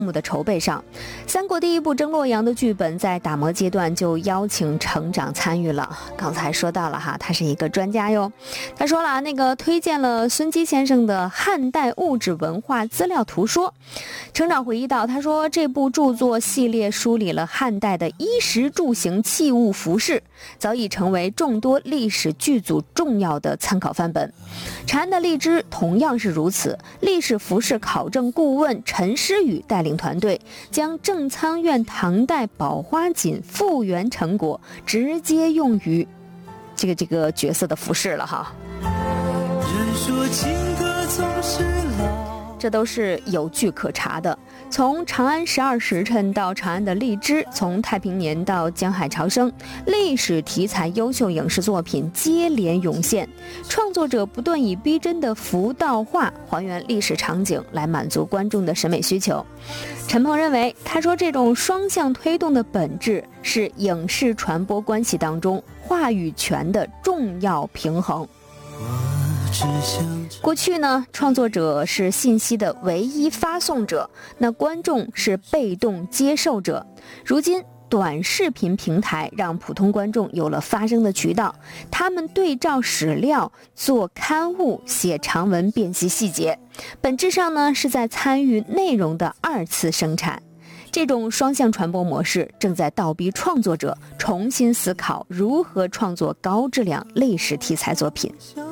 目的筹备上。三国第一部征洛阳的剧本在打磨阶段就邀请程长参与了。刚才说到了哈，他是一个专家哟。他说了，推荐了孙基先生的《汉代物质文化资料图说》。程长回忆到，他说这部著作系列梳理了汉代的衣食住行器物服饰，早已成为众多历史剧组重要的参考范本。长安的荔枝同样是如此，历史服饰考证顾问陈诗雨带领团队将正仓院唐代宝花锦复原成果直接用于这个角色的服饰了哈。人说情歌总是老，这都是有据可查的。从长安12时辰到长安的荔枝，从太平年到江海潮生，历史题材优秀影视作品接连涌现，创作者不断以逼真的服道画还原历史场景来满足观众的审美需求。陈鹏认为，他说这种双向推动的本质是影视传播关系当中话语权的重要平衡。过去呢，创作者是信息的唯一发送者，那观众是被动接受者。如今短视频平台让普通观众有了发声的渠道，他们对照史料做刊物，写长文辨析细节，本质上呢是在参与内容的二次生产。这种双向传播模式正在倒逼创作者重新思考如何创作高质量历史题材作品。